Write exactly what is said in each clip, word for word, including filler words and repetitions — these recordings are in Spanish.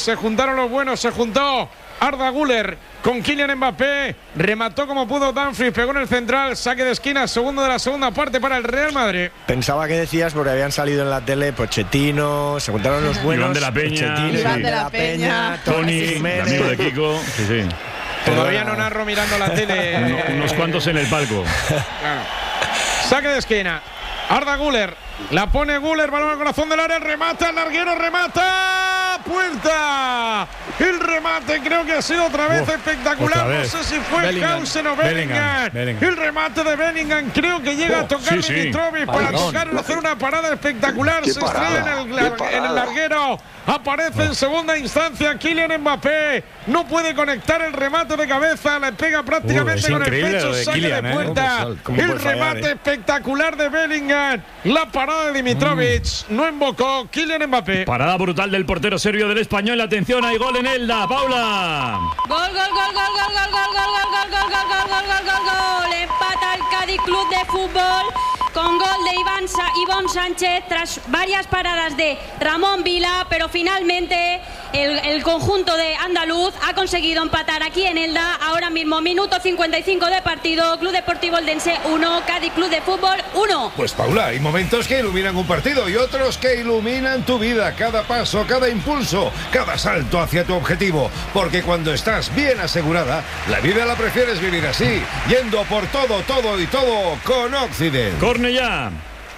se juntaron los buenos, se juntó Arda Güler con Kylian Mbappé, remató como pudo Dumfries, pegó en el central, saque de esquina, segundo de la segunda parte para el Real Madrid. Pensaba que decías porque habían salido en la tele Pochettino, se juntaron los buenos. Iván de la Peña, Pochettino, Iván de la Peña, Tony, el amigo de Kiko. Sí, sí. Todavía no narro mirando la tele. Uno, unos cuantos en el palco. Claro. Saque de esquina. Arda Güler. La pone Güler, balón al corazón del área, remata, el larguero remata, puerta. El remate creo que ha sido otra vez Uf, espectacular. otra No vez. sé si fue Bellingham. Hausen o Bellingham. Bellingham, Bellingham. El remate de Bellingham creo que llega Oh, a tocar sí, sí. Dimitrovic para Perdón. tocarlo, hacer una parada espectacular. Qué Se estrella parada, en el, qué lar- parada. en el larguero. Aparece en segunda instancia Kylian Mbappé. No puede conectar el remate de cabeza. Le pega prácticamente Uh, es con el increíble pecho. lo de Saque Kylian, de ¿eh? puerta. ¿Cómo, cómo El puede fallar, remate eh? espectacular de Bellingham. La parada de Dimitrovic. No invocó Kylian Mbappé. Parada brutal del portero serbio del Español. Atención, hay gol en Elda. Paula. Gol, gol, gol, gol, gol, gol, gol, gol, gol, gol, gol, gol, gol, gol, gol, gol, gol. Empata el Cádiz Club de Fútbol con gol de Iván, Sa Iván Sánchez tras varias paradas de Ramón Vila, pero finalmente el, el conjunto de andaluz ha conseguido empatar aquí en Elda. Ahora mismo, minuto cincuenta y cinco de partido. Club Deportivo Eldense uno, Cádiz Club de Fútbol uno. Pues Paula, hay momentos que iluminan un partido y otros que iluminan tu vida, cada paso, cada impulso, cada salto hacia tu objetivo. Porque cuando estás bien asegurada, la vida la prefieres vivir así, yendo por todo, todo y todo con Occident. Corne ya.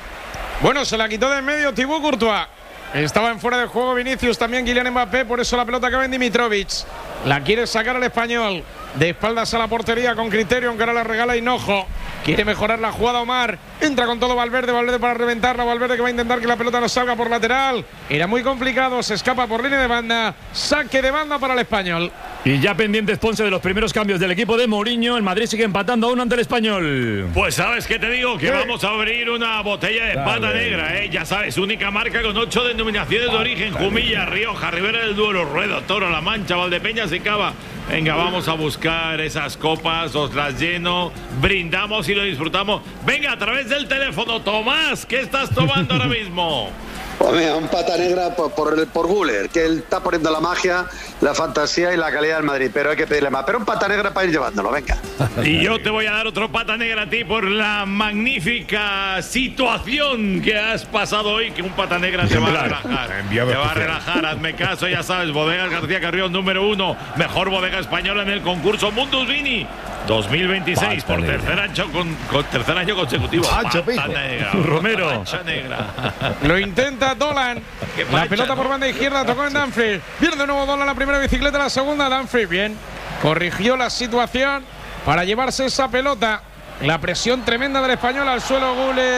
Bueno, se la quitó de en medio Thibaut Courtois. Estaba en fuera de juego Vinicius, también Kylian Mbappé, por eso la pelota acaba en Dimitrovic. La quiere sacar al español. De espaldas a la portería con criterio, aunque ahora la regala Hinojo. Quiere mejorar la jugada Omar. Entra con todo Valverde, Valverde para reventarla. Valverde que va a intentar que la pelota no salga por lateral. Era muy complicado, se escapa por línea de banda. Saque de banda para el español. Y ya pendiente Ponce de los primeros cambios del equipo de Mourinho. El Madrid sigue empatando a uno ante el Español. Pues sabes que te digo que vamos a abrir una botella de Dale. pata negra, ¿eh? Ya sabes, única marca con ocho denominaciones de origen: Jumilla, Rioja, Ribera del Duero, Ruedo, Toro, La Mancha, Valdepeñas y Cava. Venga, vamos a buscar esas copas, os las lleno, brindamos y lo disfrutamos. Venga, a través del teléfono, Tomás, ¿qué estás tomando ahora mismo? Pues mira, un pata negra por, por, por Güler, que él está poniendo la magia, la fantasía y la calidad del Madrid, pero hay que pedirle más. Pero un pata negra para ir llevándolo, venga. Y yo te voy a dar otro pata negra a ti por la magnífica situación que has pasado hoy, que un pata negra te va a relajar. Enviado Te va a especial. relajar, hazme caso, ya sabes, Bodegas García Carrión número uno, mejor bodega española en el concurso Mundus Vini dos mil veintiséis Pata por negra. tercer año, con, con tercer año consecutivo. Pancho Pata Pijo. negra. Romero. Pancha negra. Lo intenta Dolan. Qué La pancha, pelota ¿no? por banda izquierda, tocó en Dumfries. Viene de nuevo Dolan, la primera bicicleta, la segunda Dumfries. Bien, corrigió la situación para llevarse esa pelota. La presión tremenda del español al suelo.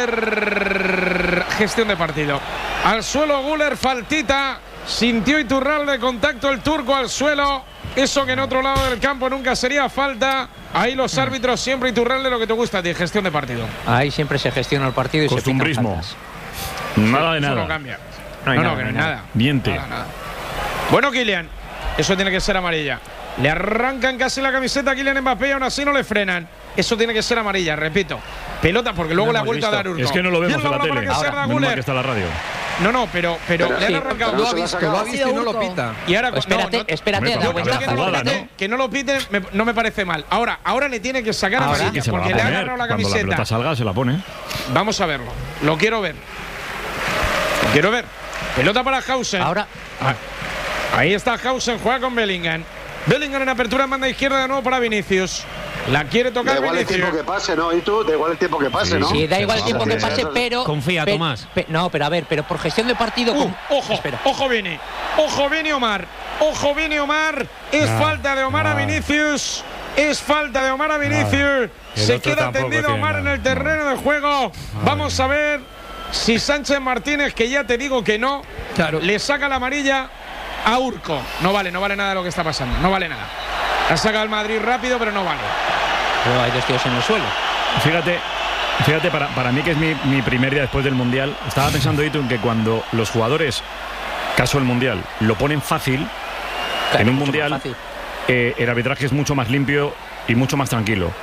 Güler, gestión de partido. Al suelo Güler, faltita. Sintió Iturralde, contacto el turco al suelo. Eso que en otro lado del campo nunca sería falta. Ahí los árbitros siempre, Iturralde, lo que te gusta a ti, gestión de partido. Ahí siempre se gestiona el partido y se pitan Costumbrismo. faltas. Nada de Eso no nada. cambia. No hay no, nada, no, que no hay no hay nada. Miente. Nada, nada. Bueno, Kylian, eso tiene que ser amarilla. Le arrancan casi la camiseta a Kylian Mbappé y aún así no le frenan. Eso tiene que ser amarilla, repito. Pelota, porque luego No le ha hemos vuelto a visto. dar Urco. Es que no lo vemos Bien, en la bola para tele. que se Ahora, arda Menos mal Güler. que está la radio. No, no, pero, pero Pero le han sí, arrancado. pero Lo ha se la ha visto, sacado. lo ha visto y no lo pita. Y ahora, Espérate, no, no, espérate, Hombre, da pero buen que que, no la lo jugada, pite, ¿no? que no lo pite me- no me parece mal. Ahora, ahora le tiene que sacar Ahora. amarilla Que se la va porque a le ha poner. agarrado la Cuando la pelota camiseta. salga, se la pone. Vamos a verlo. Lo quiero ver. Lo quiero ver. Pelota para Hausen. Ahora, Ah, ahí está Hausen, juega con Bellingham. Bellingham en apertura en banda izquierda de nuevo para Vinicius. La quiere Da tocar igual el tiempo que Vinicius. pase, ¿no? Y tú, da igual el tiempo que pase, ¿no? sí, da igual el tiempo que Sí, pase, eso- pero. Confía, pe- Tomás. pe- no, pero a ver, pero por gestión de partido. Uh, con- ojo, Espera. ojo Vini. Ojo Vini Omar. Ojo Vini Omar. Es No, falta de Omar a no. Vinicius. Es falta de Omar a Vinicius. El Se otro queda tampoco tendido tiene Omar nada. en el terreno de juego. Vamos a ver si Sánchez Martínez, que ya te digo que no, Claro. le saca la amarilla a Urco. No vale, no vale nada lo que está pasando. No vale nada. La saca el Madrid rápido, pero no vale. Pero hay dos tíos en el suelo. Fíjate, fíjate para, para mí que es mi, mi primer día después del Mundial, estaba pensando, Itu, en que cuando los jugadores, caso el Mundial, lo ponen fácil, Claro, en un mucho más Mundial fácil. eh, el arbitraje es mucho más limpio y mucho más tranquilo.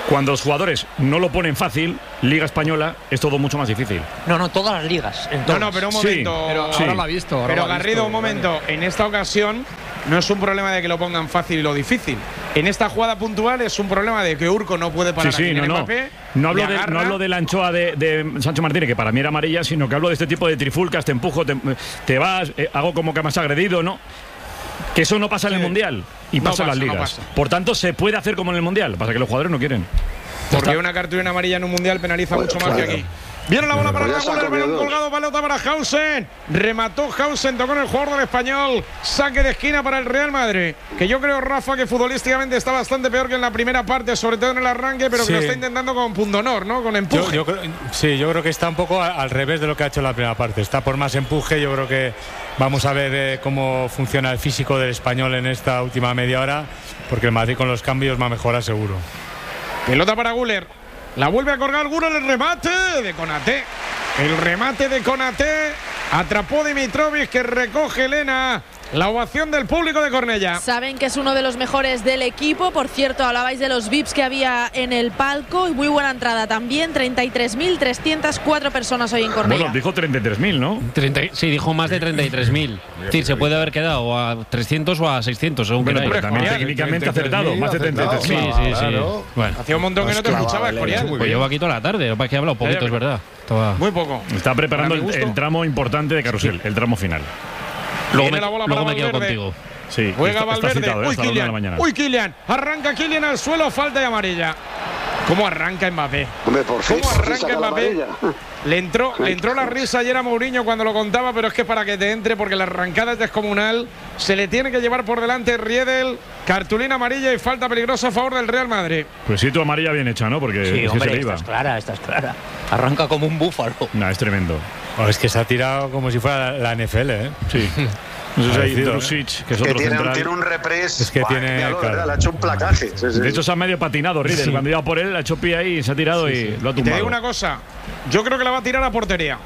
cuando los jugadores no lo ponen fácil, Liga Española es todo mucho más difícil. No, no, todas las ligas. En No, todas. no, pero un Sí, momento. Pero Sí. ahora lo ha visto. ahora Pero lo ha Garrido, visto, un momento. En esta ocasión no es un problema de que lo pongan fácil y lo difícil. En esta jugada puntual es un problema de que Urco no puede parar Sí, a sí, no, Kylian no. Mbappé, No hablo, le de, agarra. no hablo de la anchoa de, de Sancho Martínez, que para mí era amarilla, sino que hablo de este tipo de trifulcas, te empujo, te, te vas, eh, hago como que me has agredido, ¿no? Que eso no pasa en el Mundial y No pasa en las pasa, no ligas. pasa. Por tanto, se puede hacer como en el Mundial, pasa que los jugadores no quieren. Porque una cartulina amarilla en un mundial penaliza Pues, mucho más que claro. aquí. Viene la bola para Pues ya la se ha Guller, comido balón dos. colgado, pelota para Hausen. Remató Hausen, tocó en el jugador del Español. Saque de esquina para el Real Madrid. Que yo creo, Rafa, que futbolísticamente está bastante peor que en la primera parte, sobre todo en el arranque, pero Sí. que lo está intentando con pundonor, ¿no? Con Yo, empuje. yo creo, sí, yo creo que está un poco a- al revés de lo que ha hecho en la primera parte. Está por más empuje. Yo creo que vamos a ver eh, cómo funciona el físico del Español en esta última media hora, porque el Madrid con los cambios va a mejorar seguro. Pelota para Guller. La vuelve a colgar Guller, el remate de Konaté. El remate de Konaté. Atrapó Dimitrovic, que recoge Elena. La ovación del público de Cornellá. Saben que es uno de los mejores del equipo. Por cierto, hablabais de los V I Ps que había en el palco. Muy buena entrada también. treinta y tres mil trescientas cuatro personas hoy en Cornellá. Bueno, dijo treinta y tres mil, ¿no? treinta, sí, dijo más de treinta y tres mil. Es decir, se puede haber quedado a trescientos o a seiscientos, según Bueno, queráis. pero también Escorial, técnicamente acertado, más de treinta y tres Sí, mil. sí, sí. Claro. Bueno, Hacía un montón que no te Clavado, escuchaba, le he Escorial. hecho muy pues llevo aquí toda la tarde. Lo que pasa es que he hablado poquito, Ya, es verdad. Estaba- Muy poco. Está preparando Para mi el, gusto. el tramo importante de carrusel, el tramo final. Luego Viene me, la bola luego para me quedo Valverde. contigo. Sí, Juega está, está Valverde. citado, ¿eh? Uy, Hasta las nueve de la Kylian. mañana. Uy, Kylian. Arranca Kylian al suelo. Falta de amarilla. ¿Cómo arranca Mbappé? Hombre, por fin, ¿Cómo por fin arranca saca la Mbappé? amarilla. Le entró, le entró la risa ayer a Mourinho cuando lo contaba, pero es que para que te entre, porque la arrancada es descomunal, se le tiene que llevar por delante Riedel, cartulina amarilla y falta peligrosa a favor del Real Madrid. Pues sí, tu amarilla bien hecha, ¿no? Porque Sí, es que se hombre, le esta iba. es clara, esta es clara. Arranca como un búfalo. Nah, es tremendo. Oh, es que se ha tirado como si fuera la N F L, ¿eh? Sí. No sé si hay Parecido, Drusic, que es Que otro tiene, un- central. tiene un repres. Es que Buah, tiene, míralo, claro. ¿verdad? Le ha hecho un placaje. Sí, sí. De hecho, se ha medio patinado Riedel. Sí. Cuando iba por él, ha hecho pie ahí, se ha tirado y lo ha Y te tumbado. digo una cosa, yo creo que la va a tirar a portería.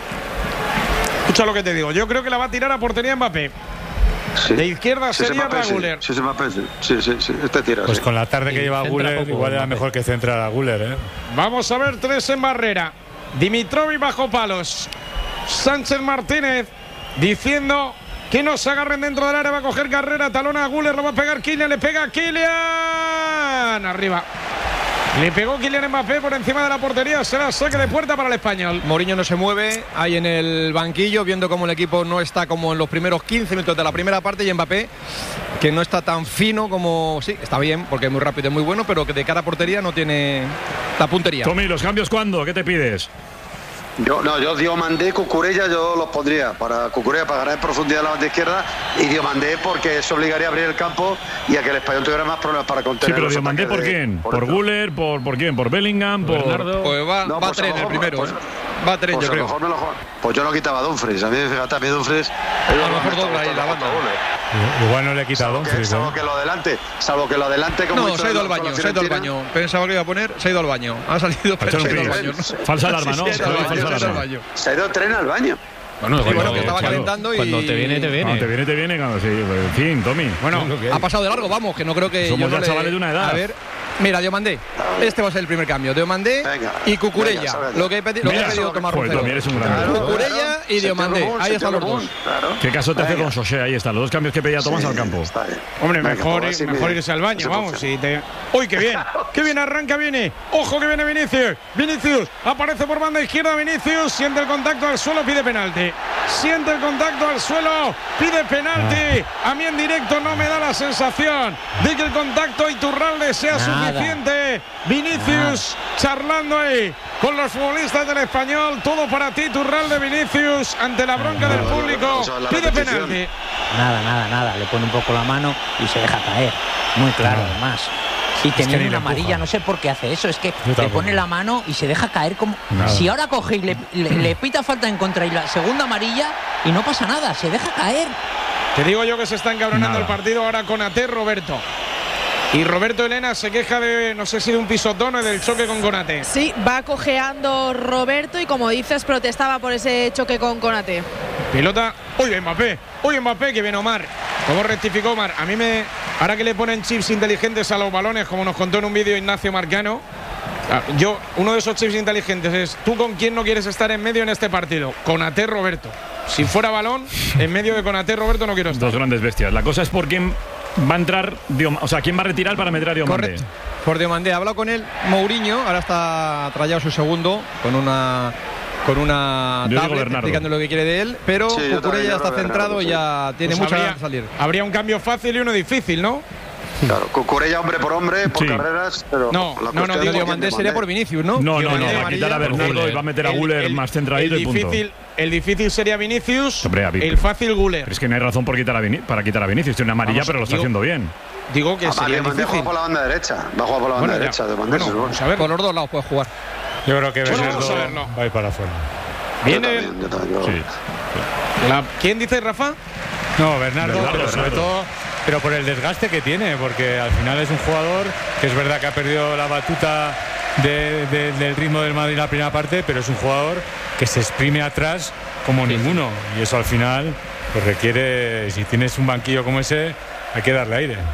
Escucha lo que te digo, yo creo que la va a tirar a portería Mbappé. Sí. De izquierda Sí, sería Mbappé, sí. Guller. Sí, sí, Mbappé, sí. Sí, sí, sí. Este tira. Pues sí. con la tarde que Sí, lleva centra Guller, poco, igual era Mbappé. mejor que centrar a Guller, ¿eh? Vamos a ver tres en barrera. Dimitrovic bajo palos. Sánchez Martínez diciendo que no se agarren dentro del área. Va a coger carrera, talona a Guller, lo va a pegar Kylian, le pega Kylian. Arriba. Le pegó Kylian Mbappé por encima de la portería. Será saque de puerta para el español. Mourinho no se mueve, ahí en el banquillo, viendo cómo el equipo no está como en los primeros quince minutos de la primera parte, y Mbappé, que no está tan fino como... Sí, está bien, porque es muy rápido y muy bueno, pero que de cara a portería no tiene la puntería. Tommy, ¿los cambios cuándo? ¿Qué te pides? Yo, no, yo Diomandé, Cucurella, yo los pondría para Cucurella para ganar en profundidad la banda izquierda y Diomandé porque eso obligaría a abrir el campo y a que el español tuviera más problemas para contener. Sí, pero los Diomandé, ataques ¿por de- quién? ¿Por dentro. Guller? ¿Por, ¿Por quién? ¿Por Bellingham? ¿Por Bernardo. Pues va, No, va pues a a tres lo el mejor, primero, pues- ¿eh? Va a tres, Pues yo a lo creo. mejor me lo juego. Pues yo no quitaba a Dumfries. A mí, fíjate, a mí Dumfries. A lo mejor dobla ahí la banda. Igual no le quita a Salvo que, Dumfries, ¿eh? salvo que lo adelante, salvo que lo adelante como No, hizo se ha ido el al baño, con la se ha ido al Fiorentina. baño. Pensaba que iba a poner, se ha ido al baño. Ha salido, A pero echar se un ha ido al pis. baño. ¿no? Falsa alarma, ¿no? Sí, se ha ido al Falsa baño, se ha ido al alarma. baño. Se ha ido tren al baño. Bueno, Sí, bueno, cuando- que estaba cuando- calentando y- Cuando te viene, te viene. Cuando te viene, te viene. Cuando, sí, en fin, Tommy. Bueno, Ha pasado de largo, vamos, que no creo que. Somos yo no ya le- chavales de una edad. A ver, mira, Diomandé. Este va a ser el primer cambio. Diomandé Venga, y Cucurella. venga, salga. lo que he, pedi- lo que Mira, ha pedido Tomás pues Roncero. Tommy eres un gran. Claro. Cucurella y Setién Diomandé. Robón, Ahí Setién están los Robón, dos. Claro. ¿Qué caso te hace Venga. con Sosé? Ahí está, los dos cambios que pedía Tomás Sí, al campo. está bien. hombre, Venga, mejor, pues así mejor me- irse al baño, así vamos. funciona. Si te... ¡Uy, qué bien! ¡Qué bien arranca, viene! ¡Ojo que viene Vinicius! Vinicius aparece por banda izquierda, Vinicius siente el contacto al suelo, pide penalti. Siente el contacto al suelo, pide penalti. A mí en directo no me da la sensación de que el contacto a Iturralde sea Nada. suficiente. Vinicius charlando ahí con los futbolistas del Español. Todo para ti, Iturralde, Vinicius, ante la bronca del público. Eso es la Pide repetición. penalti. Nada, nada, nada. Le pone un poco la mano y se deja caer. Muy claro, además. Y teniendo ni le una amarilla, empuja. no sé por qué hace eso. Es que le tampoco. pone la mano y se deja caer como. Nada. Si ahora coge y le, le- le pita falta en contra y la segunda amarilla y no pasa nada, se deja caer. Te digo yo que se está encabronando Nada. el partido ahora con Konaté, Roberto. Y Roberto Elena se queja de, no sé si de un pisotón o del choque con Konaté. Sí, va cojeando Roberto y, como dices, protestaba por ese choque con Konaté. Pilota, uy Mbappé, uy Mbappé, que viene Omar. ¿Cómo rectificó Omar? A mí me, ahora que le ponen chips inteligentes a los balones, como nos contó en un vídeo Ignacio Marcano, yo, uno de esos chips inteligentes es: ¿tú con quién no quieres estar en medio en este partido? Konaté, Roberto. Si fuera balón, en medio de Konaté, Roberto, no quiero estar. Dos grandes bestias. La cosa es por quién va a entrar, o sea, quién va a retirar para meter a Diomandé. Correcto. Por Diomandé. Ha hablado con él Mourinho, ahora está trayado su segundo con una con una Yo tablet explicando lo que quiere de él, pero Sí, yo Cucurella también, ya yo está creo que centrado Bernardo, y ya tiene Pues mucha habría, ganas de salir. habría un cambio fácil y uno difícil, ¿no? Claro, Cucurella hombre por hombre, por Sí. carreras, pero No, la no, no, cuestión digo, es Diomandé quién sería Diomandé. por Vinicius, ¿no? No, no, no, Diomandé va a quitar a amarilla. Bernardo y va a meter a El- Guller el- más centradito el y punto. difícil, el difícil sería Vinicius, Hombre, a Vic- el fácil Guller. Pero es que no hay razón por quitar a Vini- para quitar a Vinicius. Tiene una amarilla, Vamos, pero lo está digo- haciendo bien. Digo que Ah, sería Diomandé difícil. juega por la banda derecha, va a jugar por la banda Bueno, ya. derecha, Diomandé, Bueno, seguro. vamos a ver. Por los dos lados puede jugar. Yo creo que Bueno, Bernardo vamos a verlo. va a ir para afuera. Viene Yo también, yo también, yo- Sí. la- ¿Quién dice, Rafa? No, Bernardo, Bernardo, pero sobre Bernardo. todo, pero por el desgaste que tiene, porque al final es un jugador que es verdad que ha perdido la batuta de- de- del ritmo del Madrid en la primera parte, pero es un jugador que se exprime atrás como ninguno, y eso al final pues requiere, si tienes un banquillo como ese, hay que darle aire.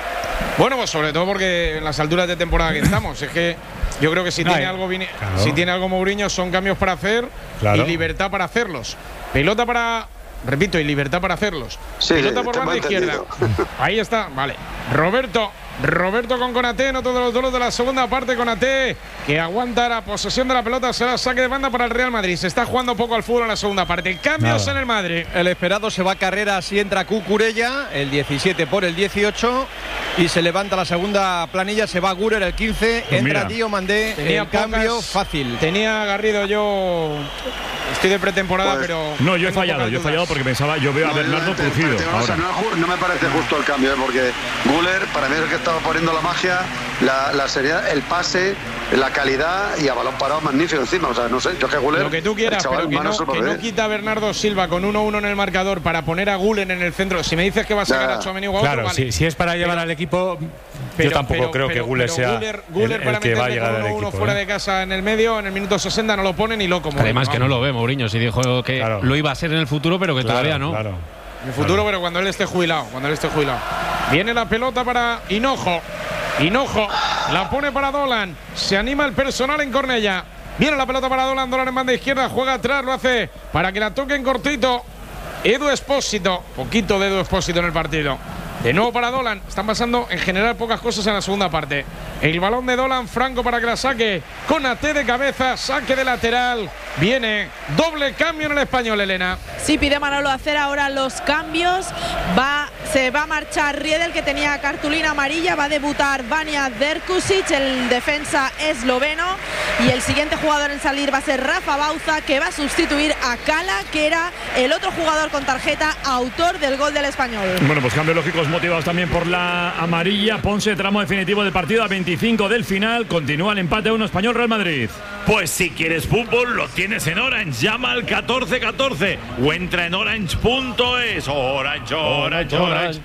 Bueno, pues sobre todo porque en las alturas de temporada que estamos, es que yo creo que si No, tiene hay- algo Vini- claro. si tiene algo Mourinho son cambios para hacer Claro. y libertad para hacerlos. Pelota para, repito, y libertad para hacerlos. Sí, Pelota sí, por tengo banda izquierda. entendido. Ahí está, vale. Roberto, Roberto con Konaté, en otro de los duelos de la segunda parte. Konaté, que aguanta la posesión de la pelota, será saque de banda para el Real Madrid. Se está jugando poco al fútbol en la segunda parte. Cambios Nada. en el Madrid. El esperado se va a Carreras y entra Cucurella, el diecisiete por el dieciocho, y se levanta la segunda planilla, se va Guller el quince, Pues entra mira, Diomandé, tenía el cambio pocas- fácil. Tenía Garrido yo. Estoy de pretemporada, Pues- pero. No, yo he tengo fallado, pocas yo he dudas. fallado porque pensaba, yo veo a No, Bernardo yo, crujido. o sea, Ahora. no, es ju- no me parece justo el cambio, ¿eh? Porque Guller, para mí es el que estaba poniendo la magia, la, la seriedad, el pase, la calidad y a balón parado magnífico encima. O sea, no sé, yo que Guller. Lo que tú quieras, el chaval, pero que mano no, súper que no bien. quita a Bernardo Silva con uno uno en el marcador para poner a Gulen en el centro. Si me dices que va a sacar Ya. a Tchouaméni o a otro, Claro, vale. si, si es para llevar Pero- al equipo, Pero- yo tampoco pero- creo pero- que Guller pero sea Guller- Guller el, el para que va a meterle llegar con al uno equipo. fuera ¿eh? de casa en el medio, en el minuto sesenta no lo pone ni loco. Además que no lo ve Mourinho, si dijo que Claro. lo iba a ser en el futuro, pero que Claro, todavía no. claro. En el futuro, pero cuando él esté jubilado, cuando él esté jubilado. Viene la pelota para Hinojo. Hinojo la pone para Dolan. Se anima el personal en Cornella. Viene la pelota para Dolan. Dolan en banda izquierda. Juega atrás. Lo hace para que la toquen cortito. Edu Espósito. Poquito de Edu Espósito en el partido. De nuevo para Dolan. Están pasando en general pocas cosas en la segunda parte. El balón de Dolan, Franco para que la saque. Konaté de cabeza. Saque de lateral. Viene doble cambio en el Español, Elena. Sí, pide Manolo hacer ahora los cambios. Va, se va a marchar Riedel, que tenía cartulina amarilla. Va a debutar Vanja Drkušić, el defensa esloveno. Y el siguiente jugador en salir va a ser Rafa Bauza, que va a sustituir a Cala, que era el otro jugador con tarjeta, autor del gol del Español. Bueno, pues cambios lógicos motivados también por la amarilla. Ponce, tramo definitivo del partido a veinticinco del final. Continúa el empate a uno Español Real Madrid. Pues si quieres fútbol, lo tienes en Orange. Llama al catorce catorce o entra en orange punto es. Orange, Orange, Orange.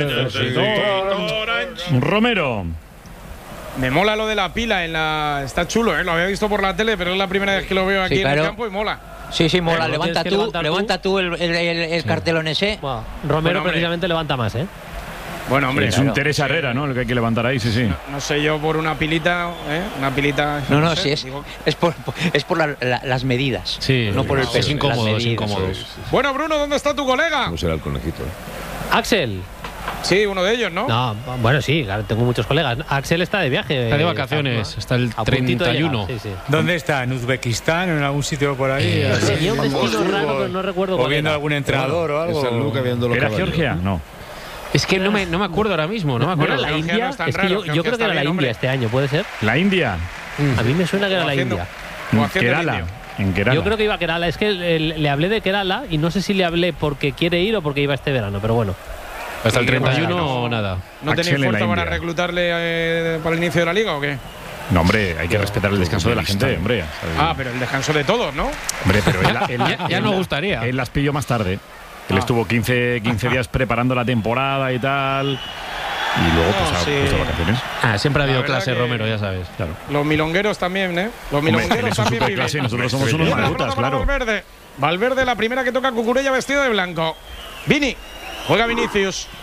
Orange. Romero. Me mola lo de la pila en la. Está chulo, ¿eh? Lo había visto por la tele, pero es la primera vez que lo veo aquí Sí, en el claro. campo y mola. Sí, sí, mola. Pero lo Levanta tienes que tú, levantar tú. levanta tú el, el, el- el cartelón ese. Bueno, Romero Bueno, hombre. precisamente levanta más, ¿eh? Bueno, hombre. es claro. un Teresa Herrera, ¿no? El que hay que levantar ahí, sí, sí. No, no sé yo por una pilita, ¿eh? Una pilita. No, no, sé, sí, es, digo- es por, es por la- la- las medidas. Sí, no por el es peso. incómodo, las es medidas. incómodo. Bueno, Bruno, ¿dónde está tu colega? ¿Cómo será el conejito? eh? Axel. Sí, uno de ellos, ¿no? No, bueno, sí, claro, tengo muchos colegas. Axel está de viaje. Está de eh, vacaciones, a- está el a puntito de treinta y uno. llegar, sí, sí. ¿Dónde está? ¿En Uzbekistán? ¿En algún sitio por ahí? Eh, Así, tenía un vestido fútbol, raro, pero no recuerdo O cuál viendo era. algún entrenador o algo. En San Luca viendo los ¿Era caballos. Georgia? No. Es que no me, no me acuerdo ahora mismo, no me ¿No era acuerdo. la Georgia India? no es tan es que raro, yo, yo Georgia creo que está era la bien, India hombre. este año, ¿puede ser? La India. A mí me suena que era O la haciendo- India. o En haciendo el Kerala. indio. En Kerala. Yo creo que iba a Kerala. Es que el- le hablé de Kerala y no sé si le hablé porque quiere ir o porque iba este verano, pero bueno. Hasta el ¿Y qué pasa? treinta y uno No- nada. ¿No Axel tenéis en la fuerza para India. reclutarle eh, para el inicio de la liga o qué? No, hombre, hay que respetar el descanso de la gente, hombre. Ah, pero el descanso de todos, ¿no? Hombre, pero él, él- Ya- ya él- nos gustaría. Él las pilló más tarde. Él Ah. estuvo quince, quince días preparando la temporada y tal. Y luego, pues, No, a, sí. pues, de vacaciones. Ah, siempre ha La habido verdad clase, que- Romero, ya sabes. Claro. Los milongueros también, ¿eh? Los Hombre, él milongueros es un también superclase y viven. nosotros somos unos Viene la malutas, pelota para claro. Valverde. Valverde, la primera que toca Cucurella vestido de blanco. Vini. Juega Vinicius.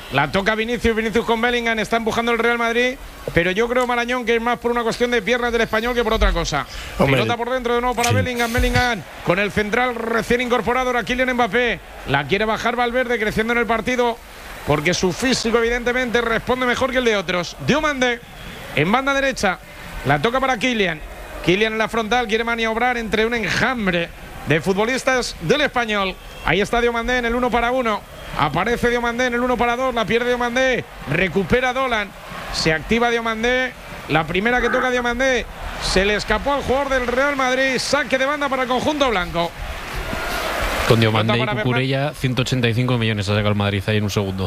La toca Vinicius, Vinicius con Bellingham, está empujando el Real Madrid, pero yo creo, Marañón, que es más por una cuestión de piernas del español que por otra cosa. Hombre, Pelota por dentro de nuevo para sí. Bellingham, Bellingham con el central recién incorporado, ahora Kylian Mbappé. La quiere bajar Valverde, creciendo en el partido, porque su físico evidentemente responde mejor que el de otros. Diomandé en banda derecha, la toca para Kylian. Kylian en la frontal, quiere maniobrar entre un enjambre de futbolistas del español. Ahí está Diomandé en el uno para uno. Aparece Diomandé en el uno para dos, la pierde Diomandé, recupera Dolan, se activa Diomandé, la primera que toca Diomandé, se le escapó al jugador del Real Madrid, saque de banda para el conjunto blanco. Con Diomandé y Cucurella, ciento ochenta y cinco millones ha sacado el Madrid ahí en un segundo.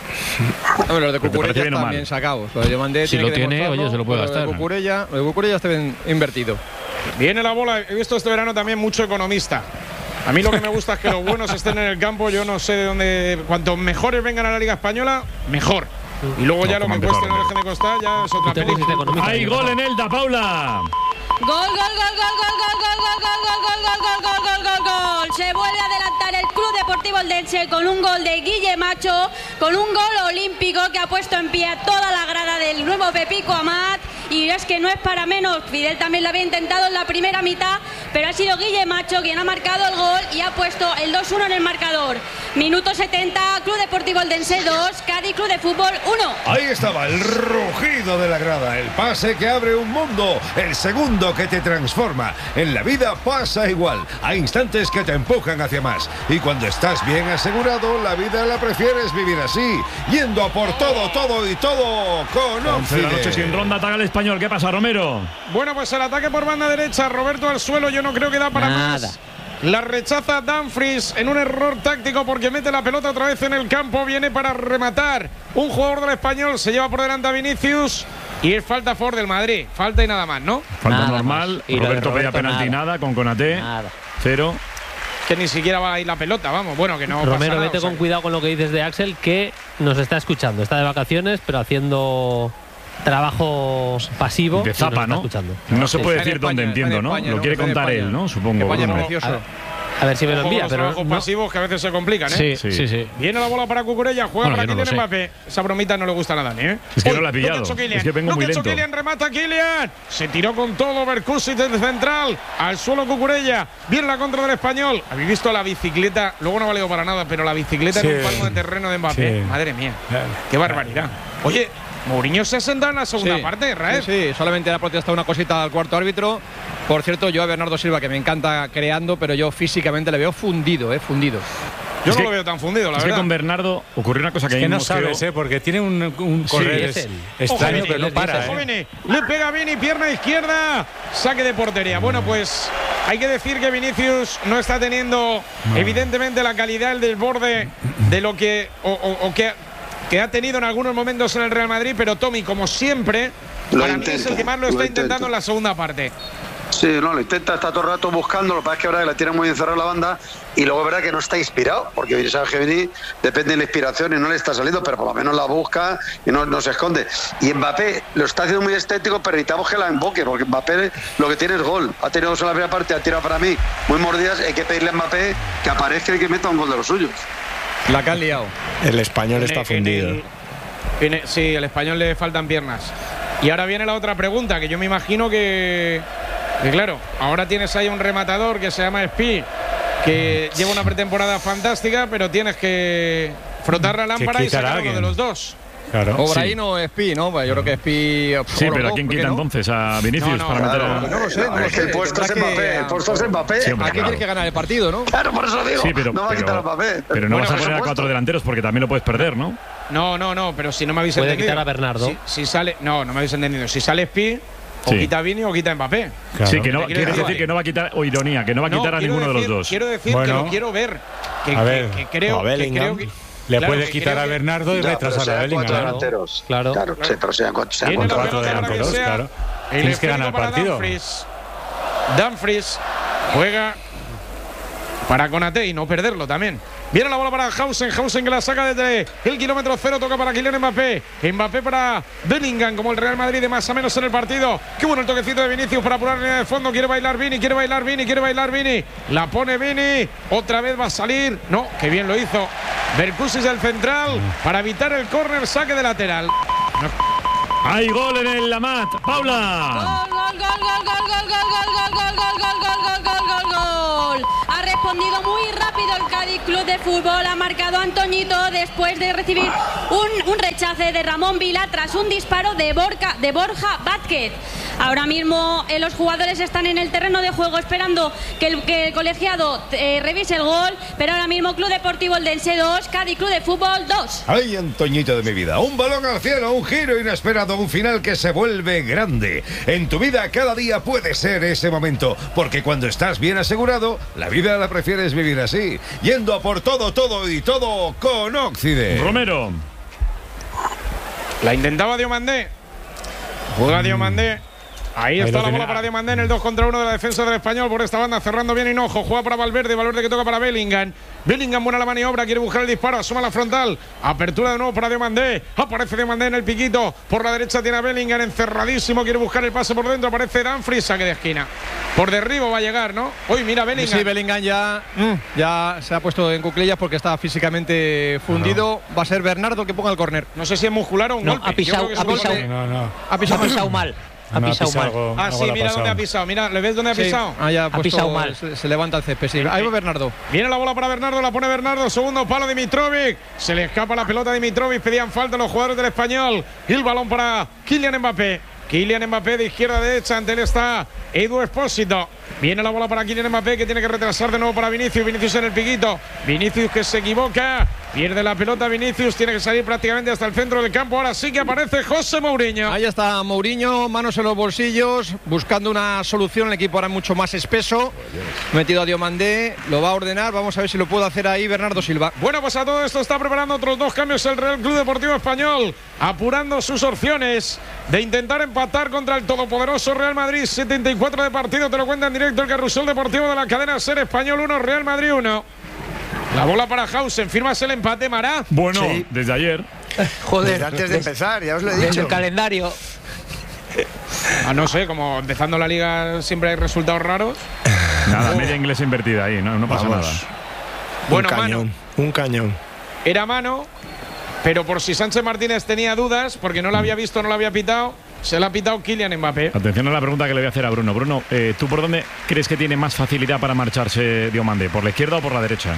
No, los de Cucurella están bien sacados. Los de Diomandé si tiene lo que tiene, oye, se lo puede gastar. Lo de Cucurella, lo de Cucurella está bien invertido. Viene la bola, he visto este verano también mucho economista. A mí lo que me gusta es que los buenos estén en el campo. Yo no sé de dónde. Cuanto mejores vengan a la Liga Española, mejor. Y luego ya No, lo que cueste no dejen de costar, ya es otra película. Hay gol en Elda, Paula. Gol, gol, gol, gol, gol, gol, gol, gol, gol, gol, gol, gol, gol, gol, gol, gol. Se vuelve a adelantar el Club Deportivo Eldense con un gol de Guille Macho, con un gol olímpico que ha puesto en pie a toda la grada del nuevo Pepico Amat. Y es que no es para menos, Fidel también lo había intentado en la primera mitad, pero ha sido Guille Macho quien ha marcado el gol y ha puesto el dos uno en el marcador. Minuto setenta, Club Deportivo Eldense dos, Cádiz Club de Fútbol uno. Ahí estaba el rugido de la grada, el pase que abre un mundo, el segundo que te transforma. En la vida pasa igual, hay instantes que te empujan hacia más. Y cuando estás bien asegurado, la vida la prefieres vivir así, yendo a por todo, todo y todo con once de la noche Óptide. sin ronda, ataca el español. ¿Qué pasa, Romero? Bueno, pues el ataque por banda derecha, Roberto al suelo, yo no creo que da para Nada. más. La rechaza Dumfries en un error táctico porque mete la pelota otra vez en el campo, viene para rematar. Un jugador del español se lleva por delante a Vinicius y es falta a favor del Madrid. Falta y nada más, ¿no? Falta Nada normal. más. Y lo de Roberto Pella, Roberto, penalti nada. nada. Con Konaté. Nada. Cero. Que ni siquiera va a ir la pelota, vamos. Bueno, que no pasa Romero, nada, vete o sea, con cuidado con lo que dices de Axel, que nos está escuchando. Está de vacaciones, pero haciendo trabajo pasivo. De y nos zapa, está ¿no? escuchando. No se Sí. puede Está en decir dónde, España, entiendo, está en ¿no? España, Lo ¿no? quiere Está en contar España. él, ¿no? Supongo. España Bueno. precioso. A ver si me lo ojo con envía, los pero trabajos no- pasivos que a veces se complican, ¿eh? Sí, Sí. sí, sí. Viene la bola para Cucurella, juega Bueno, para yo no Kylian lo sé. Mbappé. Esa bromita no le gusta nada, ¿eh? Es que Uy, no la ha lo que pillado. ha hecho Kylian. Es que vengo Lo muy que ha hecho lento. Kylian, remata Kylian. Se tiró con todo Berkusic desde central. Al suelo Cucurella. Bien la contra del español. Habéis visto la bicicleta, luego no ha valido para nada, pero la bicicleta Sí. en un palmo de terreno de Mbappé. Sí. Madre mía. Claro. Qué barbaridad. Oye, Mourinho se ha sentado en la segunda Sí. parte, Raez. Sí, sí, solamente le ha protestado una cosita al cuarto árbitro. Por cierto, yo a Bernardo Silva, que me encanta creando, pero yo físicamente le veo fundido, eh, fundido. Yo Es no que- lo veo tan fundido, la Es que verdad. con Bernardo ocurrió una cosa que, Es hay que no un mosqueo. sabes, ¿eh? Porque tiene un, un correr es es- él. extraño, Ojo, pero no Vini, para. es Ojo, ¿eh? Vini. Le pega Vini, pierna izquierda, saque de portería. Bueno, pues hay que decir que Vinicius no está teniendo evidentemente la calidad, el desborde de lo que o, o- o que, que ha tenido en algunos momentos en el Real Madrid, pero Tommy, como siempre, Lo para mí es el intenta, que más lo lo está intenta. intentando en la segunda parte. Sí, no, lo intenta, está todo el rato buscando, lo que pasa es que ahora que la tiene muy encerrada la banda y luego es verdad que no está inspirado, porque sabes que Vini depende de la inspiración y no le está saliendo, pero por lo menos la busca y no, no se esconde. Y Mbappé lo está haciendo muy estético, pero necesitamos que la emboque, porque Mbappé lo que tiene es gol. Ha tenido dos en la primera parte, ha tirado para mí muy mordidas, hay que pedirle a Mbappé que aparezca y que meta un gol de los suyos. La que han liado. El español En está el- fundido. en el- en el- sí, al español le faltan piernas. Y ahora viene la otra pregunta, que yo me imagino que, que claro, ahora tienes ahí un rematador que se llama Spi, que lleva una pretemporada fantástica, pero tienes que frotar la lámpara y quitar a sacar uno alguien. de los dos. Claro. Obraín o Espi, ¿no? Pues yo creo que Espi. Sí, pero ¿a quién quita entonces? ¿A Vinicius No, no, para meter claro, a- No lo sé, no lo Es que sé. el puesto es Tendrá que- Mbappé, el puesto es Mbappé. Sí, hombre, Aquí claro. tienes que ganar el partido, ¿no? Claro, por eso digo, Sí, pero, no va a quitar a pero, Mbappé. pero no Bueno, vas a por poner a supuesto. cuatro delanteros porque también lo puedes perder, ¿no? No, no, no, pero si no me habéis Puede entendido. quitar a Bernardo. Si, si sale, no, no me habéis entendido. Si sale Spi, o Sí. quita a Vini o quita a Mbappé. Claro. Sí, que no, Te quiero quieres decir- decir que no va a quitar, o ironía, que no va a No, quitar a quiero ninguno de decir- los dos. Quiero decir que Bueno. lo quiero ver. Que, A que- ver. que creo, O a que Bellingham. creo que. Le claro, puede que quitar creo a que- Bernardo y Ya, pero retrasar a sean Bellingham. cuatro Claro. delanteros. Claro. Claro, sí, pero sean cuatro, sean Tiene la cuatro Cuatro pelota para que delanteros, sea claro. el Tienes que esférico ganar el para partido. Dumfries. Dumfries juega para Konaté y no perderlo también. Viene la bola para Hausen. Hausen que la saca desde el kilómetro cero. Toca para Kylian Mbappé. Mbappé para Bellingham, como el Real Madrid de más o menos en el partido. Qué bueno el toquecito de Vinicius para apurar la línea de fondo. Quiere bailar Vini, quiere bailar Vini, quiere bailar Vini. La pone Vini. Otra vez va a salir. No, qué bien lo hizo Berkusic del central para evitar el córner, saque de lateral. No. Hay gol en el Lamat. Paula. Gol, gol, gol, gol, gol, gol, gol, gol, gol, gol, gol, gol, gol, gol, gol. Ha respondido muy rápido el Cádiz Club de Fútbol. Ha marcado Antoñito después de recibir un, un rechace de Ramón Vila tras un disparo de, Borja, de Borja Vázquez. Ahora mismo eh, los jugadores están en el terreno de juego esperando que el, que el colegiado eh, revise el gol. Pero ahora mismo Club Deportivo Eldense dos, Cádiz Club de Fútbol dos. Ay, Antoñito de mi vida. Un balón al cielo, un giro inesperado, un final que se vuelve grande. En tu vida cada día puede ser ese momento, porque cuando estás bien asegurado, la vida la prefieres vivir así, yendo a por todo, todo y todo con Occident. Romero. La intentaba Diomandé. Juega Diomandé. Ahí está la bola para Diomandé en el dos contra uno de la defensa del Español por esta banda, cerrando bien Hinojo. Juega para Valverde, Valverde que toca para Bellingham. Bellingham, buena la maniobra, quiere buscar el disparo, asoma la frontal. Apertura de nuevo para Diomandé. Aparece Diomandé en el piquito. Por la derecha tiene a Bellingham encerradísimo, quiere buscar el pase por dentro. Aparece Dumfries, saque de esquina. Por derribo va a llegar, ¿no? Uy, mira Bellingham. Sí, Bellingham ya, mm, ya se ha puesto en cuclillas porque está físicamente fundido. No. Va a ser Bernardo el que ponga el córner. No sé si es muscular o un no, golpe. Ha pisado, ha pisado, no, no. ha pisado, ha pisado mal. Ha No, pisado, ha pisado mal. algo, Ah, algo sí, la mira ha dónde ha pisado. Mira, ¿le ves dónde ha Sí, pisado? ah, ya ha, ha puesto, pisado mal. Se, se levanta el césped. Sí. Ahí va Bernardo. Viene la bola para Bernardo, la pone Bernardo, segundo palo de Dimitrovic. Se le escapa la pelota a Dimitrovic, pedían falta los jugadores del Español. Y el balón para Kylian Mbappé. Kylian Mbappé de izquierda a derecha, ante él está Edu Espósito. Viene la bola para Kylian Mbappé, que tiene que retrasar de nuevo para Vinicius. Vinicius en el piquito. Vinicius que se equivoca. Pierde la pelota Vinicius, tiene que salir prácticamente hasta el centro del campo. Ahora sí que aparece José Mourinho. Ahí está Mourinho, manos en los bolsillos, buscando una solución. El equipo ahora mucho más espeso. Metido a Diomandé, lo va a ordenar. Vamos a ver si lo puede hacer ahí Bernardo Silva. Bueno, pues a todo esto está preparando otros dos cambios el Real Club Deportivo Español, apurando sus opciones de intentar empatar contra el todopoderoso Real Madrid. setenta y cuatro de partido, te lo cuenta en directo el Carrusel Deportivo de la cadena SER. Español uno, Real Madrid uno. La bola para Hausen, firmas el empate, Mará. Bueno, Sí. desde ayer. Joder, Desde antes de empezar, ya os lo he desde dicho. el calendario. Ah, no sé, como empezando la liga siempre hay resultados raros. Nada, media inglesa invertida ahí, no, no pasa Vamos. nada. Bueno, un mano. cañón, un cañón. Era mano, pero por si Sánchez Martínez tenía dudas, porque no la había visto, no la había pitado, se la ha pitado Kylian Mbappé. Atención a la pregunta que le voy a hacer a Bruno. Bruno, eh, ¿tú por dónde crees que tiene más facilidad para marcharse Diomandé? ¿Por la izquierda o por la derecha?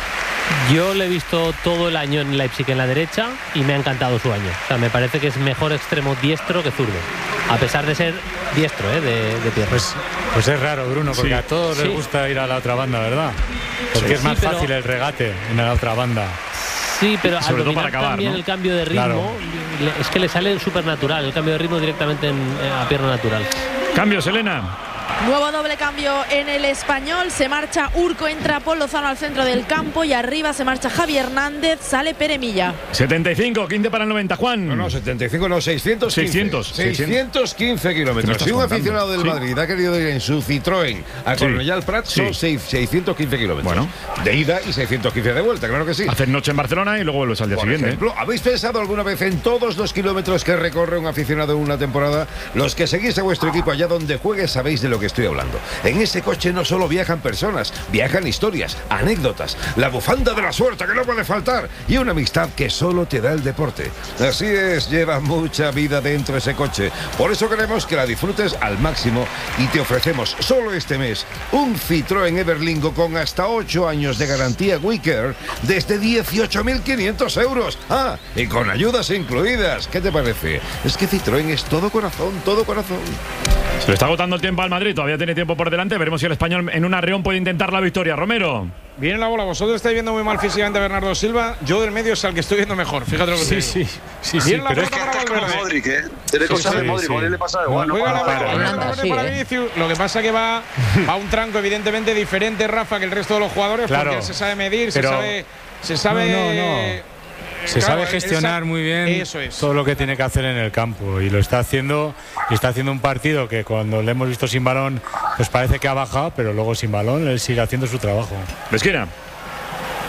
Yo le he visto todo el año en Leipzig en la derecha y me ha encantado su año. O sea, me parece que es mejor extremo diestro que zurdo. A pesar de ser diestro, ¿eh? de, de pierna. Pues, pues es raro, Bruno, porque Sí. a todos Sí. les gusta ir a la otra banda, ¿verdad? Porque Sí. es más Sí, pero- fácil el regate en la otra banda. Sí, pero al Sobre todo dominar para acabar, también ¿no? el cambio de ritmo, Claro. le- es que le sale súper natural, el cambio de ritmo directamente en, eh, a pierna natural. Cambios, Elena. Nuevo doble cambio en el Español. Se marcha Urco, entra Paul Lozano al centro del campo y arriba se marcha Javi Hernández, sale Pere Milla. setenta y cinco, quince para el noventa, Juan. No, no, setenta y cinco, no, seiscientos quince. seiscientos. seiscientos quince ¿Qué me kilómetros. estás Si un contando? aficionado del Sí. Madrid ha querido ir en su Citroën a Sí. Cornellà Prat, son Sí. seis- seiscientos quince kilómetros. Bueno. De ida y seiscientos quince de vuelta, claro que sí. Hacer noche en Barcelona y luego vuelves al día Por siguiente. ejemplo, ¿habéis pensado alguna vez en todos los kilómetros que recorre un aficionado en una temporada? Los que seguís a vuestro equipo allá donde juegue sabéis de lo que estoy hablando. En ese coche no solo viajan personas, viajan historias, anécdotas, la bufanda de la suerte que no puede faltar y una amistad que solo te da el deporte. Así es, lleva mucha vida dentro ese coche. Por eso queremos que la disfrutes al máximo y te ofrecemos solo este mes un Citroën Everlingo con hasta ocho años de garantía WeCare desde dieciocho mil quinientos euros. Ah, y con ayudas incluidas. ¿Qué te parece? Es que Citroën es todo corazón, todo corazón. Se le está agotando el tiempo al Madrid, todavía tiene tiempo por delante. Veremos si el Español en un arreón puede intentar la victoria. Romero. Viene la bola, vosotros estáis viendo muy mal físicamente a Bernardo Silva. Yo del medio es al que estoy viendo mejor. Fíjate lo que te Sí, digo. sí, sí, sí, Viene la pero es pelota que para Es como Valverde. Modric, ¿eh? Tiene Sí, cosas sí, de Modric, sí. Modric le pasa igual. No Juega para, la para, bola, para. Fernanda, Valverde sí, para ¿eh? Vinicius. Lo que pasa que va a un tranco evidentemente diferente, Rafa, que el resto de los jugadores, Claro. porque se sabe medir, Pero- se sabe, se sabe. No, no, no. Se Claro, sabe gestionar esa- muy bien Eso es. todo lo que tiene que hacer en el campo y lo está haciendo y está haciendo un partido que cuando le hemos visto sin balón pues parece que ha bajado, pero luego sin balón él sigue haciendo su trabajo. De esquina.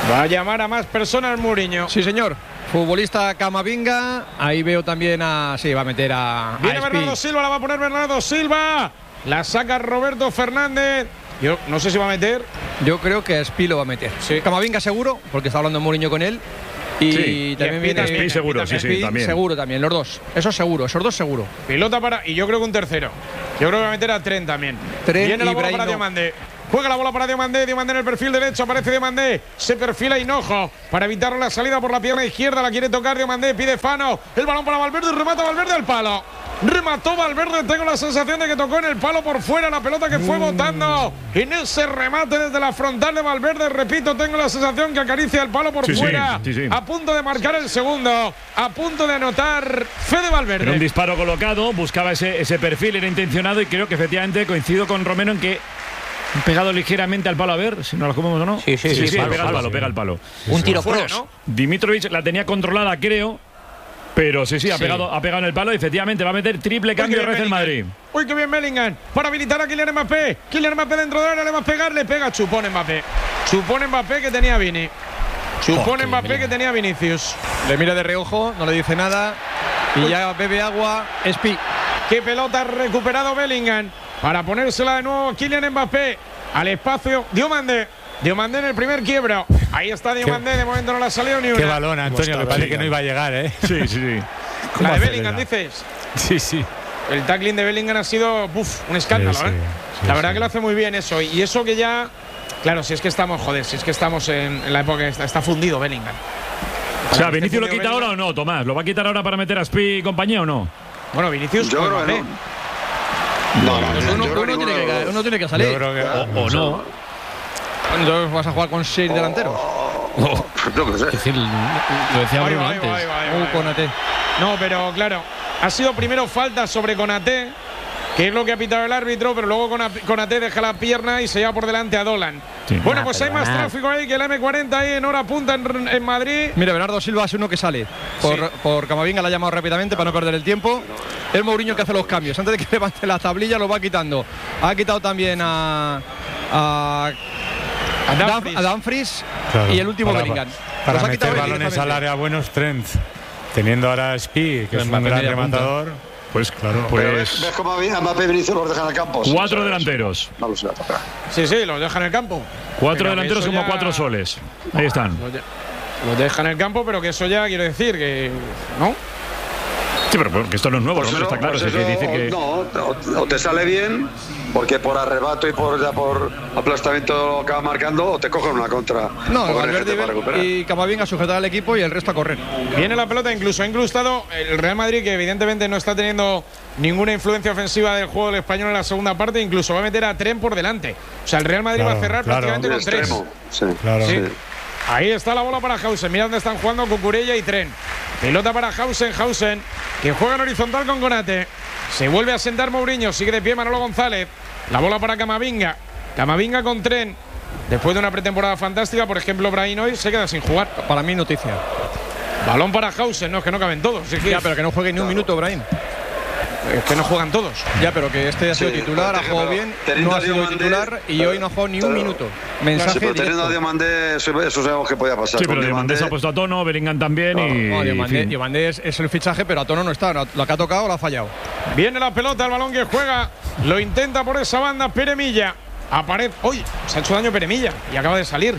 Va a llamar a más personas Mourinho. Sí, señor. Futbolista Camavinga. Ahí veo también a... Sí, va a meter a... Viene a Bernardo Silva, la va a poner Bernardo Silva. La saca Roberto Fernández. Yo no sé si va a meter. Yo creo que Espi lo va a meter. Sí. Camavinga seguro, porque está hablando Mourinho con él. Y sí. también y viene Espi seguro, sí, sí, también. Seguro también, los dos. Eso seguro, esos dos seguro. Pilota para... Y yo creo que un tercero. Yo creo que va a meter a Tren también. Tren Viene la y bola Braino. para Diomande. Juega la bola para Diomande, Diomande en el perfil derecho, aparece Diomande, se perfila Hinojo para evitar la salida por la pierna izquierda, la quiere tocar Diomande, pide Fano, el balón para Valverde, remata Valverde al palo. Remató Valverde, tengo la sensación de que tocó en el palo por fuera la pelota que fue botando. En ese remate desde la frontal de Valverde, repito, tengo la sensación que acaricia el palo por sí, fuera. Sí, sí, sí. A punto de marcar el segundo, a punto de anotar Fede Valverde. Era un disparo colocado, buscaba ese, ese perfil, era intencionado y creo que efectivamente coincido con Romero en que han pegado ligeramente al palo, a ver si nos lo comemos o no. Sí, sí, sí, sí, sí palo, pega al palo, palo, sí. pega al palo. Un tiro Fuera, cross. ¿no? Dimitrovic la tenía controlada, creo. Pero sí, sí, ha, Sí. Pegado, ha pegado en el palo y efectivamente va a meter triple cambio de el Madrid. Uy, qué bien Bellingham. Para habilitar a Kylian Mbappé. Kylian Mbappé dentro de área, le va a pegar, le pega. Chupón Mbappé. Chupón Mbappé que tenía Vini. Chupón Oh, Mbappé que tenía Vinicius. Le mira de reojo, no le dice nada. Y ya bebe agua. Espi. Qué pelota ha recuperado Bellingham. Para ponérsela de nuevo Kylian Mbappé. Al espacio. Diomande. Diomande en el primer quiebro. Ahí está Diomande. De momento no le ha salido ni una. Qué balón, Antonio, que parece que no iba a llegar, ¿eh? Sí, sí, sí. La de Bellingham, dices. Sí, sí. El tackling de Bellingham ha sido uf, un escándalo, Sí, sí, ¿eh? sí, la verdad sí. que lo hace muy bien eso. Y eso que ya. Claro, si es que estamos, joder, si es que estamos en, en la época que está, está fundido Bellingham. O sea, Este ¿Vinicius lo fundido quita ahora o Bellingham. no, Tomás? ¿Lo va a quitar ahora para meter a Spi y compañía o no? Bueno, Vinicius. Yo o creo que Mbappé. no. No, no, Uno, yo uno creo que tiene, ninguno de que, los dos. uno tiene que salir. Yo creo que. O, o no. Entonces vas a jugar con seis delanteros. Yo qué sé. Es decir, lo decía Ahí Bruno va, ahí antes. va, ahí va, ahí va, Uh, ahí va. Konaté. No, pero claro, ha sido primero falta sobre Konaté, que es lo que ha pitado el árbitro, pero luego Kona- Konaté deja la pierna y se lleva por delante a Dolan. Sí. Bueno, Ah, pues hay más perdonad. tráfico ahí que el eme cuarenta ahí en hora punta en, en Madrid. Mira, Bernardo Silva es uno que sale. Por, Sí. por Camavinga la ha llamado rápidamente para no perder el tiempo. Es Mourinho que hace los cambios. Antes de que levante la tablilla lo va quitando. Ha quitado también a. a A Dumfries, Dumfries. a Dumfries Claro, y el último para- Bellingham. Para Los ha meter quitado él balones al directamente. área buenos, Trent. Teniendo ahora a Spi, que es un Mbappé gran media punta. rematador. Pues claro, Pero ves, pues. ves cómo a Mbappé y Vinicius los dejan en el campo. Sí, Cuatro eso- delanteros. No lo sé. tocar. Sí, sí, los deja en el campo. Cuatro Pero que delanteros eso como ya- cuatro soles. Ahí están. Los, de- los deja en el campo, pero que eso ya quiero decir que. ¿No? Sí, pero porque esto no es nuevo, Pues Romero, eso- está claro. pues sí, que eso, dice que. No, o, o te sale bien, porque por arrebato y por, ya por aplastamiento acaba marcando, o te cogen una contra. No, o Valverde para recuperar. y Camavinga a sujetar al equipo y el resto a correr. Viene la pelota, incluso ha incrustado el Real Madrid, que evidentemente no está teniendo ninguna influencia ofensiva del juego del español en la segunda parte, incluso va a meter a Tren por delante. O sea, el Real Madrid Claro, va a cerrar claro. prácticamente De con tres. extremo, sí. Claro. Sí. Sí. Ahí está la bola para Hausen. Mira dónde están jugando Cucurella y Tren. Pelota para Hausen, Hausen, que juega en horizontal con Konate. Se vuelve a sentar Mourinho, sigue de pie Manolo González. La bola para Camavinga. Camavinga con Tren. Después de una pretemporada fantástica, por ejemplo, Brahim hoy se queda sin jugar. Para mí, noticia. Balón para Hausen, no, es que no caben todos. Es que, Ya, pero que no juegue ni un minuto, Brahim. es que no juegan todos. Ya, pero que este ha sido Sí, titular, ha pero jugado bien, teniendo no a ha sido Diomandé, titular y hoy no ha jugado ni un pero- minuto. Sí, Mensaje pero teniendo directo. a Diomandé, eso, eso sabemos que podía pasar. Sí, Con pero Diomandé se ha Diomandé- puesto a tono, Bellingham también y. No, Diomandé, en fin. Diomandé es, es el fichaje, pero a tono no está. Lo que ha tocado lo ha fallado. Viene la pelota, el balón que juega. Lo intenta por esa banda Peremilla. Aparece. ¡Uy! Se ha hecho daño Peremilla y acaba de salir.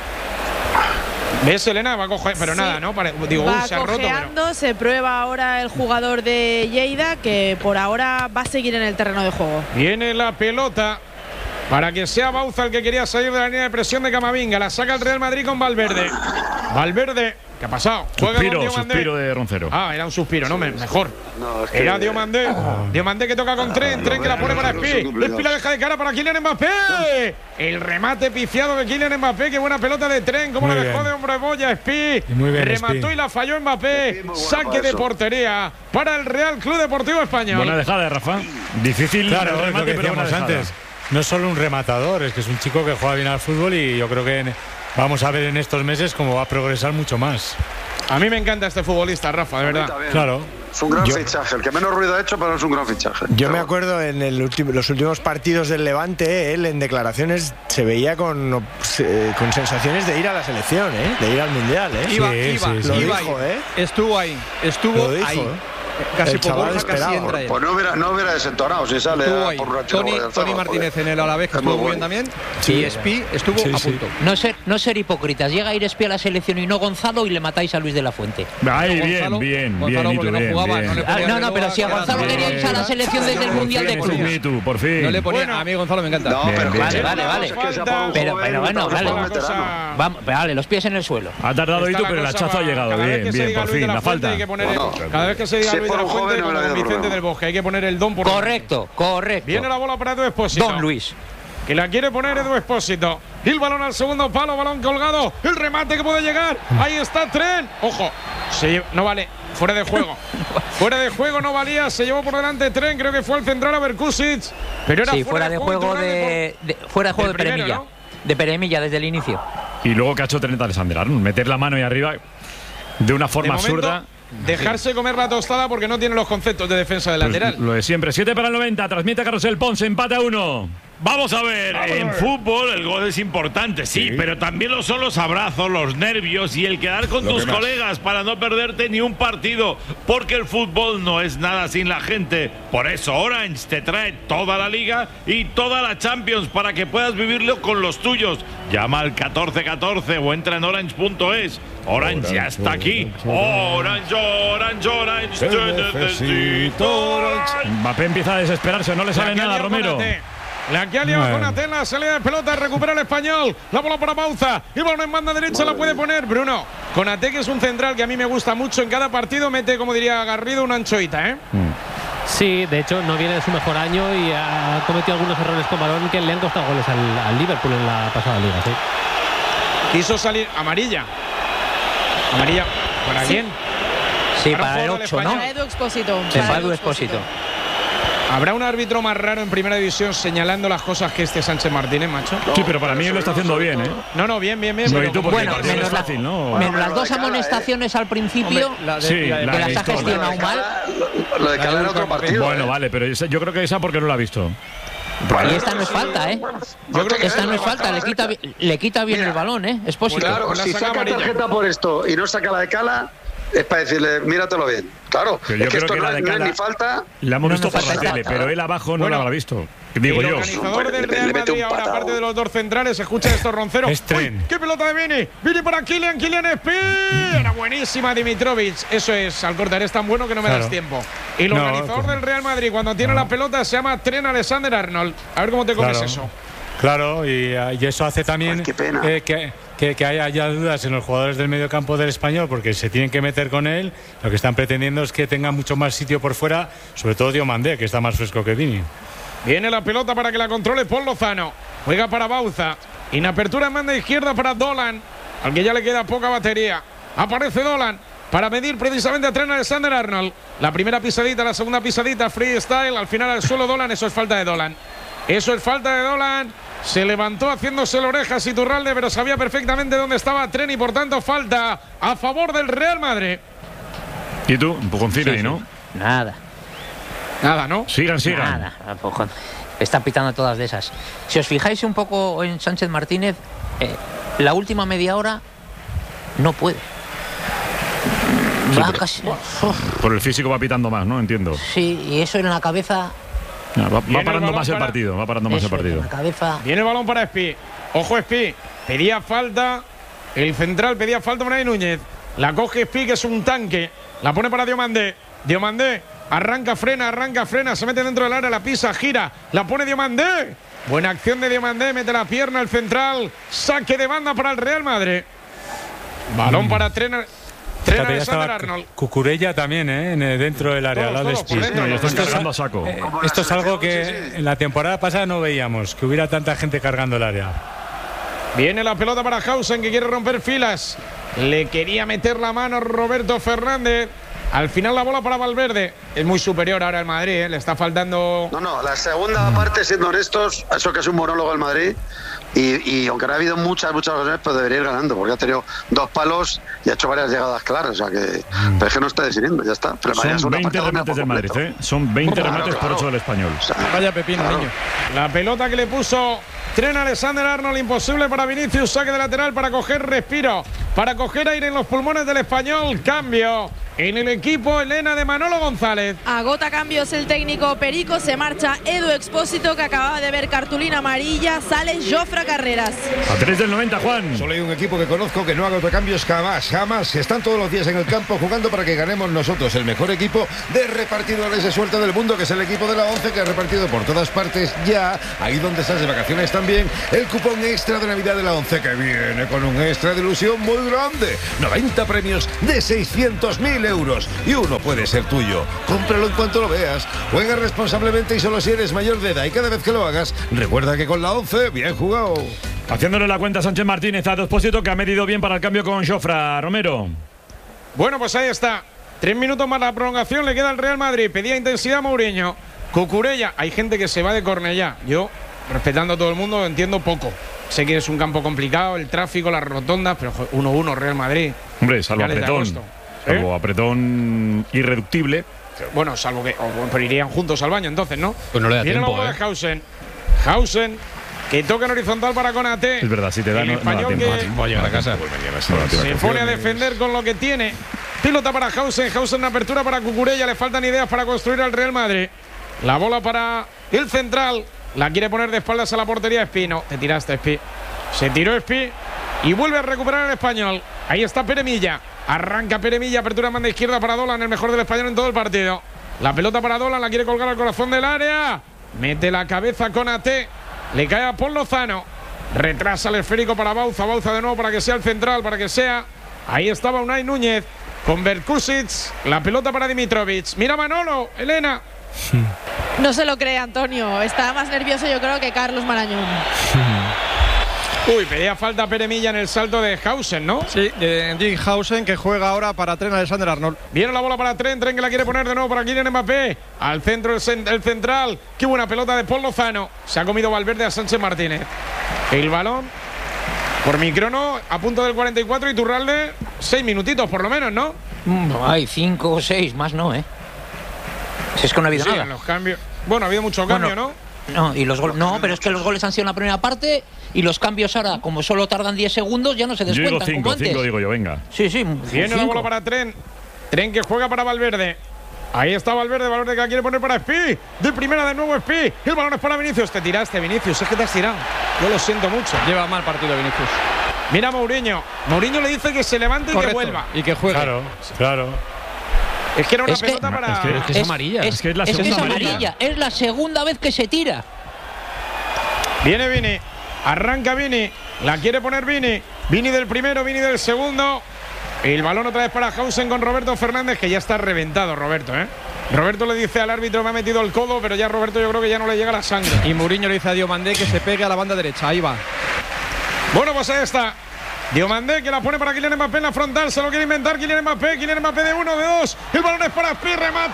¿Ves, Elena? Va a coger. Pero Sí. nada, ¿no? Pare- Digo, Va uy, se ha roto. Pero... cojeando, se prueba ahora el jugador de Lleida, que por ahora va a seguir en el terreno de juego. Viene la pelota para que sea Bauza el que quería salir de la línea de presión de Camavinga. La saca el Real Madrid con Valverde. Valverde, ¿qué ha pasado? Juega con Suspiro, Diomandé. suspiro de Roncero. Ah, era un suspiro, no, me- mejor. No, es que- Era Diomandé. Diomandé que toca con Tren. Tren que la pone para Espi. Espi la deja de cara para Kylian Mbappé. El remate pifiado de Kylian Mbappé. Qué buena pelota de Tren. Cómo Muy la dejó bien. de hombre boya Espi. Y muy bien, Remató Espi. y la falló Mbappé. Espi muy bueno Saque para de eso. portería para el Real Club Deportivo Español. Buena dejada de Rafa. Difícil Claro, el es lo remate, que pero buena decíamos dejada. antes. No es solo un rematador, es que es un chico que juega bien al fútbol y yo creo que en- vamos a ver en estos meses cómo va a progresar mucho más. A mí me encanta este futbolista, Rafa, de verdad. Claro. Es un gran Yo- fichaje. El que menos ruido ha hecho, pero es un gran fichaje. Yo me acuerdo en el último- los últimos partidos del Levante, él en declaraciones se veía con, eh, con sensaciones de ir a la selección, ¿eh? De ir al Mundial, ¿eh? Iba, iba, Lo iba dijo, ahí. ¿eh? Estuvo ahí, estuvo Lo dijo, ahí. ¿eh? Casi El por chaval Borja, casi esperaba. entra él. Pues no hubiera, no hubiera desentonado si sale Estuvo a ahí. por un rachico Tony, de alzada, Tony Martínez joder. en el Alavés, que Es muy estuvo muy bien bueno. también. Sí. Y Espi estuvo Sí, a sí. punto. No ser, no ser hipócritas. Llega a ir espía a la selección y no Gonzalo y le matáis a Luis de la Fuente. Ahí, bien, Gonzalo- bien, Gonzalo bien, porque Itu, no bien, jugaba, bien. no le Ah, ponía no, no, reloj, pero si a era Gonzalo tan- quería irse a la selección desde el Mundial de Por fin, Clubes. Itu, por fin. No le ponía, Bueno. a mí Gonzalo me encanta. No, Bien, pero bien. Vale, vale, vale. Es que sea por un Pero- joven, pero bueno, por un vale. joven veterano. Vamos, vale, los pies en el suelo. Ha tardado Está Itu, la pero el cosa hachazo ha va- llegado. cada vez Bien, que se bien, diga por Luis de fin. la La Fuente falta. hay que poner- Bueno, cada vez que se diga si Luis de fuera la un joven, Fuente, no como hubiera don habido Vicente problema. del Bosque, hay que poner el don por Correcto, correcto. Viene la bola para Edu Expósito. Don Luis. Que la quiere poner Edu Expósito. El balón al segundo palo, balón colgado. El remate que puede llegar. Ahí está Tren. Ojo, se lle- no vale. Fuera de juego. Fuera de juego no valía. Se llevó por delante Tren. Creo que fue al central a Berkusic. Pero era Sí, fuera de juego de, de- fuera de juego del de primero, Peremilla. ¿no? De Peremilla desde el inicio. Y luego que ha hecho Trent Alexander-Arnold, meter la mano ahí arriba de una forma De momento, absurda. dejarse comer la tostada porque no tiene los conceptos de defensa del Pues lateral. lo de siempre. siete para el noventa. Transmite Carrusel Ponce. Empate a uno. Vamos a ver, en fútbol el gol es importante, sí, Sí. pero también lo son los abrazos, los nervios y el quedar con Lo tus que más. colegas para no perderte ni un partido, porque el fútbol no es nada sin la gente. Por eso Orange te trae toda la liga y toda la Champions para que puedas vivirlo con los tuyos. Llama al catorce catorce o entra en orange punto es. Orange ya está aquí. Orange, Orange, Orange, te necesito. Orange. Mbappé empieza a desesperarse. No le sale La que ha nada, liado Romero. Konaté. La que ha liado Bueno. Konaté en la salida de pelota, recupera el español. La bola para Bauza. Y balón en banda derecha la puede poner Bruno. Konaté, que es un central que a mí me gusta mucho. En cada partido mete, como diría Garrido, una anchoita, ¿eh? Sí, de hecho no viene de su mejor año y ha cometido algunos errores con balón que le han costado goles al, al Liverpool en la pasada liga. Sí. Quiso salir amarilla. Amarilla. ¿Para Sí. quién? Sí, Para para el juego del ocho, ¿no? español. Para Edu Expósito. Se Para fue Edu Edu Expósito. ¿Habrá un árbitro más raro en primera división señalando las cosas que este Sánchez Martínez, macho? Sí, pero para mí lo está haciendo bien, ¿eh? No, no, bien, bien, bien. No, pero y tú, porque Bueno, el partido menos es la- fácil, ¿no? Menos las lo dos de Cala, amonestaciones al principio, Hombre, la de- Sí, la de- la que de las ha Stone. gestionado mal. Lo de Cala era otro partido. Bueno, ¿eh? vale, pero esa- yo creo que esa porque no la ha visto. Y esta no es falta, ¿eh? Yo creo que Esta sí, no es va a falta, estar le quita, cerca. bi- le quita bien Mira, el balón, ¿eh? Expósito. Claro, Pues la si saca saca amarilla. tarjeta por esto y no saca la de Cala, es para decirle, míratelo bien. Claro, Pero yo es que creo esto que no, la de es- no es Cala- ni falta. La hemos No, visto no por falta la tele, falta. pero él abajo no Bueno, la habrá visto. Digo el yo. organizador Le- del le Real mete Madrid un ahora, patado. aparte de los dos centrales, escucha esto, Roncero. Es Tren. ¡Uy! ¡Qué pelota de Vini! ¡Vini para Kylian! ¡Kylian Espi! Era buenísima Dimitrovic. Eso es, Alcorta, eres tan bueno que no me Claro. das tiempo. Y el No, organizador co- del Real Madrid, cuando tiene la pelota, se llama Tren Alexander-Arnold. A ver cómo te comes Claro. eso. Claro, y, eh, y eso hace también Ay, qué pena. eh, que, que, que haya, haya dudas en los jugadores del medio campo del Español, porque se tienen que meter con él. Lo que están pretendiendo es que tenga mucho más sitio por fuera, sobre todo Diomandé, que está más fresco que Vini. Viene la pelota para que la controle Paul Lozano. Juega para Bauza. En apertura en banda izquierda para Dolan, al que ya le queda poca batería. Aparece Dolan para medir precisamente a Trent Alexander-Arnold. La primera pisadita, la segunda pisadita, freestyle. Al final al suelo Dolan, eso es falta de Dolan. Eso es falta de Dolan. Se levantó haciéndose la oreja Iturralde, pero sabía perfectamente dónde estaba Tren y por tanto falta a favor del Real Madrid. ¿Y tú? Un poconcito Sí, ahí, sí. ¿no? Nada, Nada, ¿no? Sigan, sigan. nada. Tampoco. Está pitando todas de esas. Si os fijáis un poco en Sánchez Martínez, eh, la última media hora no puede. Va pero- casi. Por el físico va pitando más, ¿no? Entiendo. Sí, y eso en la cabeza. Ah, Va, va Viene el parando balón más el para- partido. Va parando más el Eso, partido. en la cabeza. Viene el balón para Espi. Ojo Espi. Pedía falta. El central pedía falta para Núñez. La coge Espi, que es un tanque. La pone para Diomandé. Diomandé. Arranca, frena, arranca, frena. Se mete dentro del área, la pisa, gira. La pone Diomandé. Buena acción de Diomandé. Mete la pierna el central. Saque de banda para el Real Madrid. Balón para Tren. Tren Fíjate, ya Alexander estaba Arnold. Cucurella también, ¿eh? En, eh, dentro del área, al Todos, lado de todos, por Spitz. dentro. No, y están Esto es- cargando a saco. eh, esto es algo que en la temporada pasada no veíamos, que hubiera tanta gente cargando el área. Viene la pelota para Hausen, que quiere romper filas. Le quería meter la mano Roberto Fernández. Al final la bola para Valverde. Es muy superior ahora el Madrid, ¿eh? Le está faltando... No, no, la segunda parte, siendo honestos, eso que es un monólogo el Madrid, y, y aunque no ha habido muchas, muchas ocasiones, pues debería ir ganando, porque ha tenido dos palos y ha hecho varias llegadas claras, o sea que... Pero es que no está definiendo, ya está. Pero Son veinte remates del Madrid, ¿eh? Son veinte claro, remates claro. por ocho del Español. O sea, vaya pepino, claro. niño. La pelota que le puso Trent Alexander-Arnold, imposible para Vinicius, saque de lateral para coger respiro, para coger aire en los pulmones del Español. Cambio en el equipo, Elena, de Manolo González. Agota cambios el técnico Perico, se marcha Edu Expósito, que acababa de ver cartulina amarilla, sale Jofre Carreras. A tres del noventa, Juan. Solo hay un equipo que conozco que no agota cambios jamás, jamás. Están todos los días en el campo jugando para que ganemos nosotros, el mejor equipo de repartidores de suerte del mundo, que es el equipo de la once, que ha repartido por todas partes ya, ahí donde estás de vacaciones también, el cupón extra de Navidad de la once, que viene con un extra de ilusión muy grande. noventa premios de seiscientos mil euros y uno puede ser tuyo. Cómpralo en cuanto lo veas. Juega responsablemente y solo si eres mayor de edad, y cada vez que lo hagas, recuerda que con la once, bien jugado. Haciéndole la cuenta a Sánchez Martínez a Expósito, que ha medido bien para el cambio con Jofre. Romero. Bueno, pues ahí está. Tres minutos más la prolongación, le queda al Real Madrid. Pedía intensidad a Mourinho. Cucurella, hay gente que se va de Cornellá. Yo, respetando a todo el mundo, entiendo poco. Sé que es un campo complicado, el tráfico, las rotondas, pero uno uno Real Madrid. Hombre, salvo apretón. Salvo ¿Eh? apretón irreductible. Bueno, salvo que. O, pero irían juntos al baño entonces, ¿no? Pues no le da Viene tiempo, la bola ¿eh? de Hausen. Hausen, que toca en horizontal para Konate. Es verdad, si te da, el no, español no da que Voy a llegar a casa. Se pone a defender con lo que tiene. Pilota para Hausen. Hausen, apertura para Cucurella. Le faltan ideas para construir al Real Madrid. La bola para el central. La quiere poner de espaldas a la portería Espino. Te tiraste, Espi. Se tiró Espi y vuelve a recuperar el español. Ahí está Peremilla. Arranca Peremilla. Apertura manda izquierda para Dolan, el mejor del español en todo el partido. La pelota para Dolan. La quiere colgar al corazón del área. Mete la cabeza con A T. Le cae a Paul Lozano. Retrasa el esférico para Bauza. Bauza de nuevo para que sea el central. Para que sea. Ahí estaba Unai Núñez con Berkusic. La pelota para Dimitrovic. Mira Manolo. Elena. No se lo cree Antonio. Está más nervioso yo creo que Carlos Marañón. Uy, pedía falta Peremilla en el salto de Hausen, ¿no? Sí, de Jim Hausen, que juega ahora para Trent Alexander-Arnold. Viene la bola para Trent, Trent que la quiere poner de nuevo para Kylian Mbappé. Al centro el, cent el central. Qué buena pelota de Paul Lozano. Se ha comido Valverde a Sánchez Martínez. El balón por mi crono a punto del cuarenta y cuatro y Turralde seis minutitos por lo menos, ¿no? No hay cinco o seis, más no, ¿eh? Si es que no ha habido sí, nada. Los cambios. Bueno, ha habido mucho bueno, cambio, ¿no? No, y los goles, no, pero es que los goles han sido en la primera parte y los cambios ahora, como solo tardan diez segundos, ya no se descuentan. Yo digo cinco, como antes. cinco digo yo, venga. Sí, sí. Viene cinco. la bola para Trent. Trent que juega para Valverde. Ahí está Valverde, Valverde que la quiere poner para Espi. De primera de nuevo Espi. El balón es para Vinicius. Te tiraste, Vinicius. Es que te has tirado. Yo lo siento mucho. Lleva mal partido Vinicius. Mira Mourinho. Mourinho le dice que se levante Correcto. y que vuelva. Y que juegue. Claro, claro. Es que era una es pelota que, para. Es que, es que es, es amarilla. Es, es que es la es segunda que es amarilla. amarilla. Es la segunda vez que se tira. Viene Vini. Arranca Vini. La quiere poner Vini. Vini del primero, Vini del segundo. El balón otra vez para Hausen con Roberto Fernández, que ya está reventado, Roberto, ¿eh? Roberto le dice al árbitro, me ha metido el codo, pero ya Roberto yo creo que ya no le llega la sangre. Y Mourinho le dice a Diomandé que se pegue a la banda derecha. Ahí va. Bueno, pues ahí está. Diomandé que la pone para Kylian Mbappé en la frontal. Se lo quiere inventar Kylian Mbappé. Kylian Mbappé de uno, de dos. El balón es para Espi, remate.